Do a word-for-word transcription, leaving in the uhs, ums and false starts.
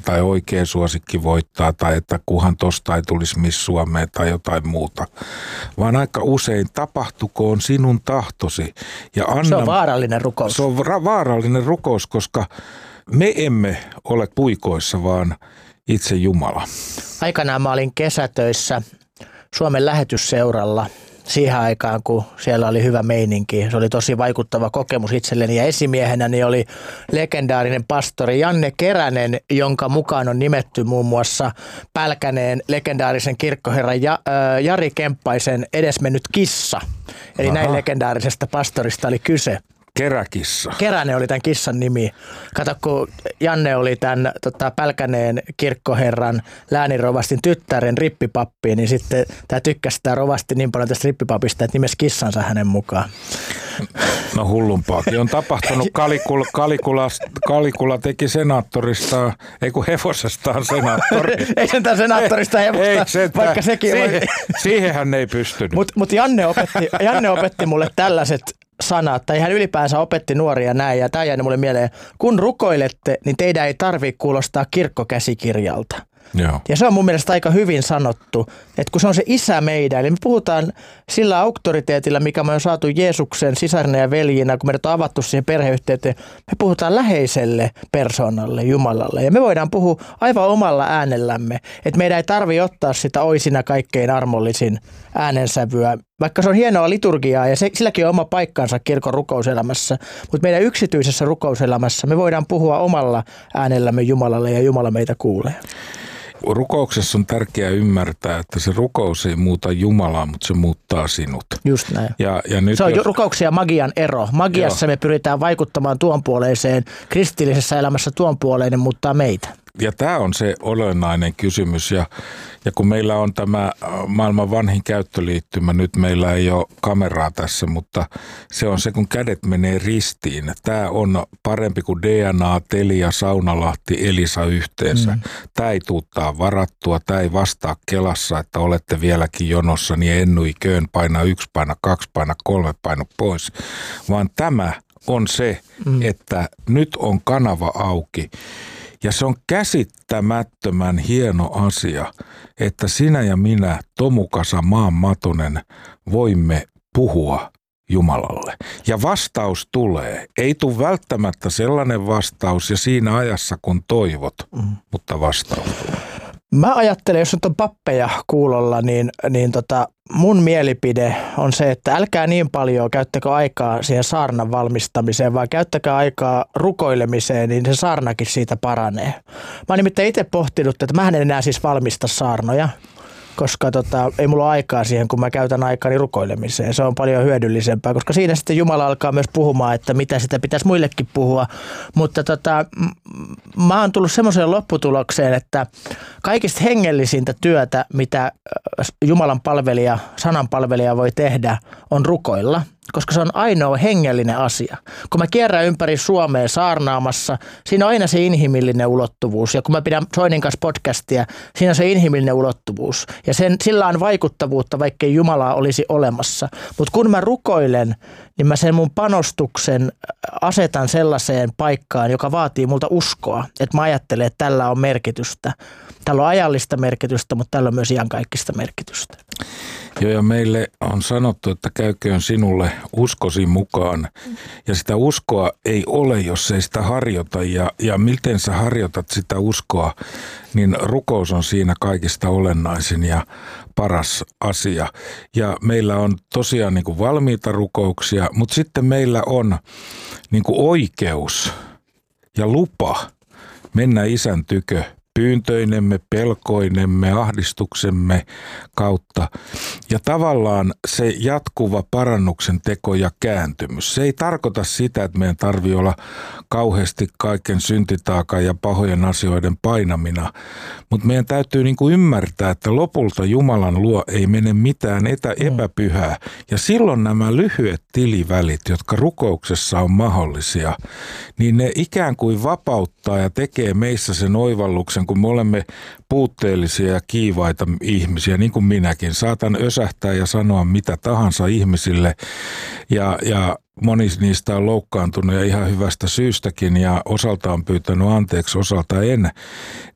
tai oikea suosikki voittaa tai että kuhan tosta ei tulisi Miss Suomeen tai jotain muuta. Vaan aika usein tapahtukoon sinun tahtosi. Ja anna, se on vaarallinen rukous. Se on ra- vaarallinen rukous, koska me emme ole puikoissa, vaan itse Jumala. Aikanaan mä olin kesätöissä Suomen lähetysseuralla siihen aikaan, kun siellä oli hyvä meininki. Se oli tosi vaikuttava kokemus itselleni ja esimiehenäni oli legendaarinen pastori Janne Keränen, jonka mukaan on nimetty muun muassa Pälkäneen legendaarisen kirkkoherran ja, äh, Jari Kemppaisen edesmennyt kissa. Eli Aha. näin legendaarisesta pastorista oli kyse. Keräkissa. Keränen oli tämän kissan nimi. Kato, kun Janne oli tämän tota, Pälkäneen kirkkoherran lääninrovastin tyttären rippipappi, niin sitten tämä tykkäsi tämä rovasti niin paljon tästä rippipapista, että nimesi kissansa hänen mukaan. No hullumpaakin. On tapahtunut Kalikula, Kalikula, Kalikula teki senaattorista, ei kun hevosestaan senaattori. Ei sentään senaattorista hevosta, ei sentään, vaikka sekin siihen, oli. Siihen hän ei pystynyt. Mutta mut Janne, opetti, Janne opetti mulle tällaiset sanat, tai hän ylipäänsä opetti nuoria näin, ja tämä jäi mulle mieleen. Kun rukoilette, niin teidän ei tarvitse kuulostaa kirkkokäsikirjalta. Joo. Ja se on mun mielestä aika hyvin sanottu, että kun se on se isä meidän, eli me puhutaan sillä auktoriteetilla, mikä me on saatu Jeesuksen sisarina ja veljinä, kun meidät on avattu siihen perheyhteyteen, me puhutaan läheiselle persoonalle, Jumalalle. Ja me voidaan puhua aivan omalla äänellämme, että meidän ei tarvitse ottaa sitä oisina kaikkein armollisin äänensävyä, vaikka se on hienoa liturgiaa ja se, silläkin on oma paikkansa kirkon rukouselämässä, mutta meidän yksityisessä rukouselämässä me voidaan puhua omalla äänellämme Jumalalle ja Jumala meitä kuulee. Rukouksessa on tärkeää ymmärtää, että se rukous ei muuta Jumalaa, mutta se muuttaa sinut. Just näin. Ja, ja nyt se on jos... rukouksen ja magian ero. Magiassa Joo. me pyritään vaikuttamaan tuon puoleiseen, kristillisessä elämässä tuon puoleinen muuttaa meitä. Ja tämä on se olennainen kysymys. Ja, ja kun meillä on tämä maailman vanhin käyttöliittymä, nyt meillä ei ole kameraa tässä, mutta se on se, kun kädet menee ristiin. Tämä on parempi kuin D N A, Telia, Saunalahti, Elisa yhteensä. Mm. Tämä ei tuuttaa varattua, tämä ei vastaa Kelassa, että olette vieläkin jonossa, niin ennui köön, paina yksi, paina kaksi, paina kolme, paina pois. Vaan tämä on se, mm. että nyt on kanava auki. Ja se on käsittämättömän hieno asia, että sinä ja minä, Tomukasa Maan Matonen, voimme puhua Jumalalle. Ja vastaus tulee. Ei tule välttämättä sellainen vastaus ja siinä ajassa kun toivot, mm. mutta vastaus tulee. Mä ajattelen, jos nyt on pappeja kuulolla, niin, niin tota, mun mielipide on se, että älkää niin paljon käyttäkö aikaa siihen saarnan valmistamiseen, vaan käyttäkää aikaa rukoilemiseen, niin se saarnakin siitä paranee. Mä oon nimittäin itse pohtinut, että mä en enää siis valmista saarnoja, koska tota, ei mulla ole aikaa siihen, kun mä käytän aikani rukoilemiseen. Se on paljon hyödyllisempää, koska siinä sitten Jumala alkaa myös puhumaan, että mitä sitä pitäisi muillekin puhua. Mutta tota, m- mä oon tullut semmoiseen lopputulokseen, että kaikista hengellisintä työtä, mitä Jumalan palvelija, sanan palvelija voi tehdä, on rukoilla. Koska se on ainoa hengellinen asia. Kun mä kierrän ympäri Suomea saarnaamassa, siinä on aina se inhimillinen ulottuvuus. Ja kun mä pidän Soinin kanssa podcastia, siinä on se inhimillinen ulottuvuus. Ja sen, sillä on vaikuttavuutta, vaikkei Jumalaa olisi olemassa. Mutta kun mä rukoilen, niin mä sen mun panostuksen asetan sellaiseen paikkaan, joka vaatii multa uskoa. Että mä ajattelen, että tällä on merkitystä. Tällä on ajallista merkitystä, mutta tällä on myös iankaikkista merkitystä. Joo, ja meille on sanottu, että käyköön sinulle uskosi mukaan. Ja sitä uskoa ei ole, jos ei sitä harjoita. Ja, ja miten sä harjoitat sitä uskoa, niin rukous on siinä kaikista olennaisin ja paras asia. Ja meillä on tosiaan niin kuin valmiita rukouksia, mutta sitten meillä on niin kuin oikeus ja lupa mennä Isän tykö pyyntöinemme, pelkoinemme, ahdistuksemme kautta. Ja tavallaan se jatkuva parannuksen teko ja kääntymys. Se ei tarkoita sitä, että meidän tarvitsee olla kauheasti kaiken syntitaakan ja pahojen asioiden painamina. Mutta meidän täytyy niinku ymmärtää, että lopulta Jumalan luo ei mene mitään etä, epäpyhää. Ja silloin nämä lyhyet tilivälit, jotka rukouksessa on mahdollisia, niin ne ikään kuin vapauttaa ja tekee meissä sen oivalluksen, kun me olemme puutteellisia ja kiivaita ihmisiä, niin kuin minäkin. Saatan ösähtää ja sanoa mitä tahansa ihmisille ja, ja moni niistä on loukkaantunut ja ihan hyvästä syystäkin ja osalta on pyytänyt anteeksi, osalta en.